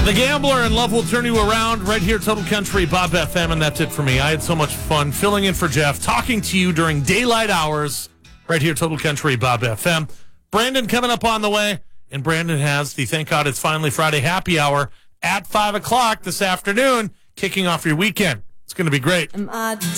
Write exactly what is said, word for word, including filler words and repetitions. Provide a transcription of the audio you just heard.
The Gambler and Love Will Turn You Around right here, Total Country, Bob F M, and that's it for me. I had so much fun filling in for Jeff, talking to you during daylight hours right here, Total Country, Bob F M. Brandon coming up on the way, and Brandon has the Thank God It's Finally Friday happy hour at five o'clock this afternoon, kicking off your weekend. It's going to be great.